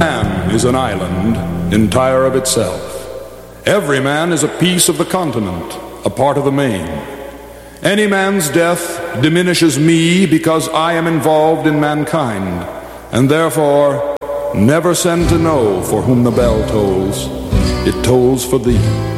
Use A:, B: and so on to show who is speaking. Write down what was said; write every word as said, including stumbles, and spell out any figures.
A: Man is an island, entire of itself. Every man is a piece of the continent, a part of the main. Any man's death diminishes me because I am involved in mankind, and therefore never send to know for whom the bell tolls. It tolls for thee.